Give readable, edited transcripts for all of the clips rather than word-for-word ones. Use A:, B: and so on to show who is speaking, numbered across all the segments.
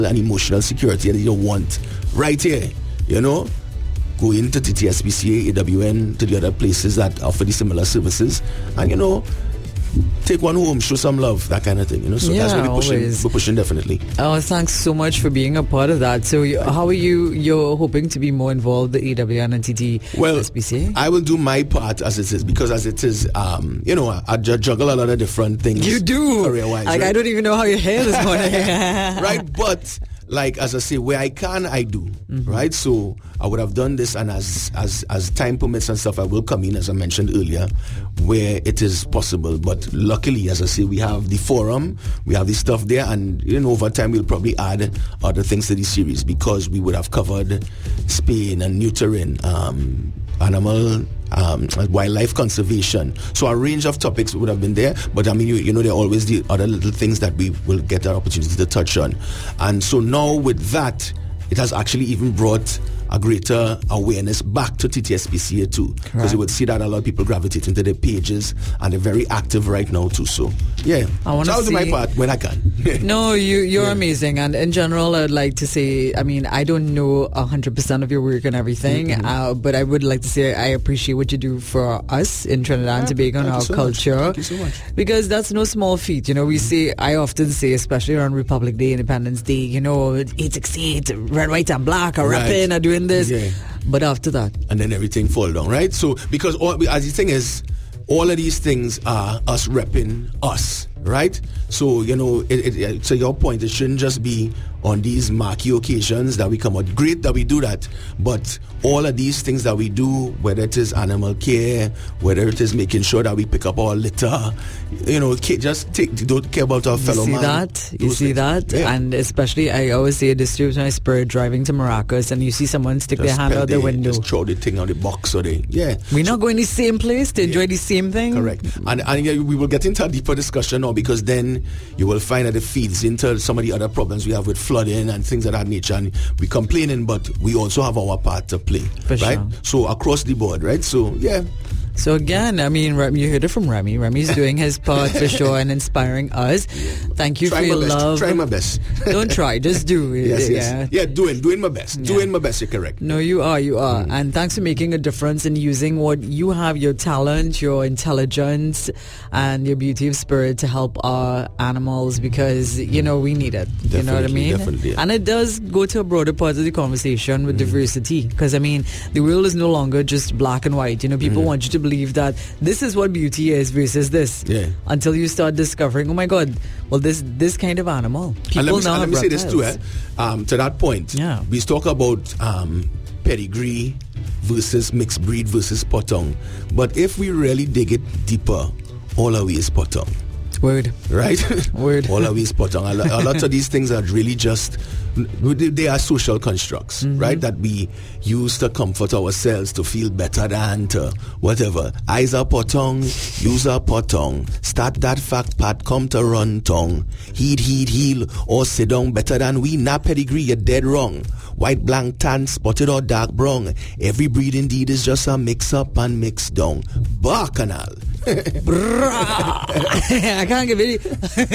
A: and emotional security that you want right here, you know. Go into TTSPCA, AWN, to the other places that offer the similar services, and, you know, take one home, show some love, that kind of thing, you know. So that's what we're pushing definitely.
B: Oh, thanks so much for being a part of that. So how are you're hoping to be more involved with the AWN and TTSPCA?
A: I will do my part as it is, because as it is, you know, I juggle a lot of different things.
B: You do?
A: Career-wise,
B: like, right? I don't even know how your hair is going.
A: Right, but like, as I say, where I can, I do, right? So I would have done this, and as time permits and stuff, I will come in, as I mentioned earlier, where it is possible. But luckily, as I say, we have the forum, we have the stuff there, and, you know, over time we'll probably add other things to the series, because we would have covered spaying and neutering, animal, wildlife conservation. So a range of topics would have been there, but I mean, you know, there are always the other little things that we will get an opportunity to touch on. And so now with that, it has actually even brought a greater awareness back to TTSPCA too, because you would see that a lot of people gravitate into their pages, and they're very active right now too. So yeah, I'll do my part when I can.
B: No, you're amazing, and in general, I'd like to say, I mean, I don't know 100% of your work and everything, but I would like to say I appreciate what you do for us in Trinidad and Tobago and our culture.
A: Thank you so much.
B: Because that's no small feat. You know, we say, I often say, especially around Republic Day, Independence Day, you know, 868, red, white, and black are rapping, are doing this, but after that,
A: and then everything fall down, right? So because as the thing is, all of these things are us repping us, right? So, you know, to your point, it shouldn't just be on these marquee occasions that we come out. Great that we do that, but all of these things that we do, whether it is animal care, whether it is making sure that we pick up our litter, you know, don't care about our fellow man.
B: You see that? Yeah. And especially, I always say, it disturbs my spirit driving to Maracas and you see someone stick their hand out the window.
A: Just throw the thing out the box, or
B: we're not going to the same place to enjoy the same thing.
A: Correct. And we will get into a deeper discussion now, because then you will find that it feeds into some of the other problems we have with flooding and things of that nature, and we complaining, but we also have our part to play, right? Sure. So across the board, right? So
B: So again, I mean, you heard it from Remy. Remy's doing his part for sure and inspiring us. Thank you for your love.
A: Try my best.
B: Don't try, just do.
A: Yes. Yeah, doing my best. Yeah. Doing my best, you're correct.
B: No, you are. And thanks for making a difference in using what you have, your talent, your intelligence, and your beauty of spirit to help our animals, because, you know, we need it.
A: Definitely,
B: you know what I mean?
A: Definitely.
B: And it does go to a broader part of the conversation with diversity, because, I mean, the world is no longer just black and white. You know, people want you to believe that this is what beauty is versus this, until you start discovering, oh my God, well, this kind of animal. People now have reptiles. Let me say this too,
A: to that point, we talk about pedigree versus mixed breed versus potong, but if we really dig it deeper, all our way is potong.
B: Word.
A: Right?
B: Word.
A: All of these potong. A lot of these things are really just, they are social constructs, right? That we use to comfort ourselves, to feel better than, to whatever. Eyes are potong, use are potong. Start that fact part, come to run tongue. Heal, or sit down better than we. Nah pedigree, you're dead wrong. White, blank, tan, spotted or dark brown. Every breed indeed is just a mix up and mix down. Bacchanal.
B: I can't give it.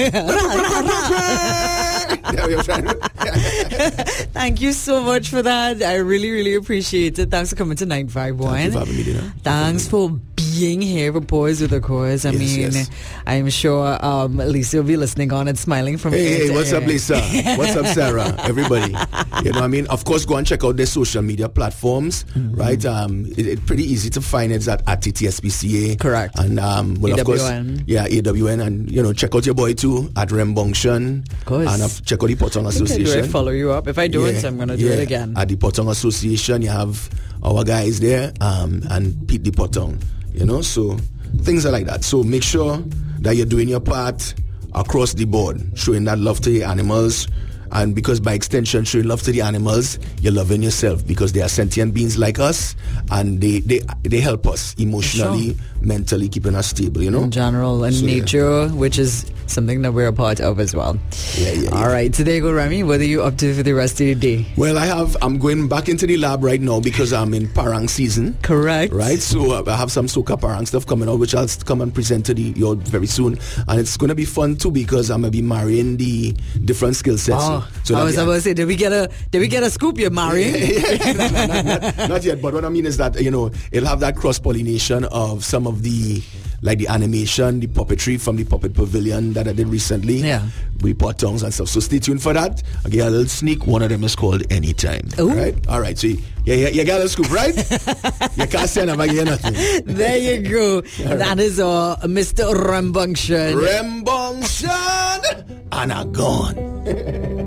B: Thank you so much for that. I really, really appreciate it. Thanks for coming to 951.
A: Thank you for having me, Dina.
B: Thanks for being here for Poise with a Cause. I mean, I'm sure Lisa will be listening on and smiling from
A: Hey, what's up, Lisa? What's up, Sarah? Everybody. You know what I mean? Of course, go and check out their social media platforms, right? It's pretty easy to find it at TTSPCA.
B: Correct.
A: And well,
B: AWN.
A: of course, AWN, and you know, check out your boy too at Rembunction.
B: Of course.
A: And check out the Potong Association.
B: I follow you up. If I don't, I'm gonna do it again.
A: At the Potong Association, you have our guys there, and Pete the Potong. You know, so things are like that. So make sure that you're doing your part across the board, showing that love to your animals. And because by extension, showing love to the animals, you're loving yourself, because they are sentient beings like us, and they help us emotionally, mentally, keeping us stable, you know?
B: In general, and nature, which is something that we're a part of as well. All right, today go Remy, what are you up to for the rest of your day?
A: Well, I'm going back into the lab right now because I'm in parang season.
B: Correct.
A: Right, so I have some soca parang stuff coming out, which I'll come and present to you very soon, and it's going to be fun too because I'm going to be marrying the different skill sets.
B: So I was about to say, did we get a scoop? You're marrying?
A: Not yet, but what I mean is that it'll have that cross pollination of some of the animation, the puppetry from the Puppet Pavilion that I did recently.
B: Yeah.
A: We put tongues and stuff. So stay tuned for that. I'll get a little sneak. One of them is called Anytime.
B: Ooh.
A: Right? All right. So you got a scoop, right? You can't say nothing.
B: There you go. Right. That is Mr. Rembunction.
A: Rembunction and a gone.